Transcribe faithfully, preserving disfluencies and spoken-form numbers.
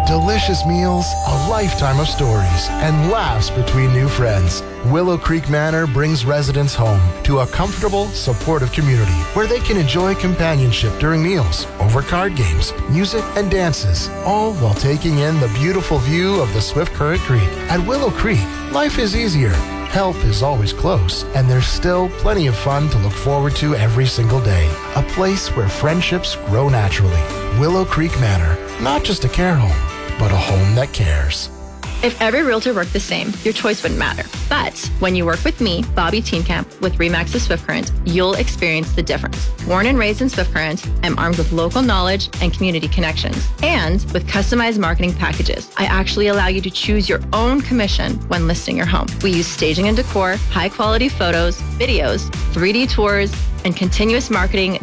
Delicious meals, a lifetime of stories, and laughs between new friends. Willow Creek Manor brings residents home to a comfortable, supportive community where they can enjoy companionship during meals, over card games, music, and dances, all while taking in the beautiful view of the Swift Current Creek. At Willow Creek, life is easier. Help is always close, and there's still plenty of fun to look forward to every single day. A place where friendships grow naturally. Willow Creek Manor, not just a care home, but a home that cares. If every realtor worked the same, your choice wouldn't matter. But when you work with me, Bobby Teenkamp, with Remax's Swift Current, you'll experience the difference. Born and raised in Swift Current, I'm armed with local knowledge and community connections. And with customized marketing packages, I actually allow you to choose your own commission when listing your home. We use staging and decor, high quality photos, videos, three D tours, and continuous marketing